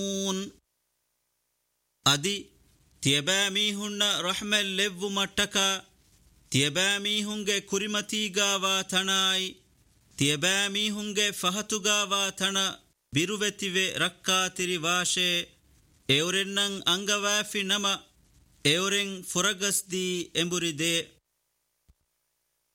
ಅದಿ ತಿಯಬಾಮೀಹುನ್ನ ರಹ್ಮೆಲ್ ಲೆವ್ವು ಮಟ್ಟಕ ತಿಯಬಾಮೀಹುಂಗೆ ಕುರಿಮತೀಗಾವಾ ತಣಾಯಿ ತಿಯಬಾಮೀಹುಂಗೆ ಫಹತುಗಾವಾ ತಣ ಬಿರುವೆತಿವೆ ರಕ್ಕಾತಿರಿ ವಾಶೆ ಎವರೆನ್ನಂ ಅಂಗವಾಫಿ ನಮ ಎವರೆಂ ಫುರಗಸ್ದಿ ಎಂಬುರಿದೆ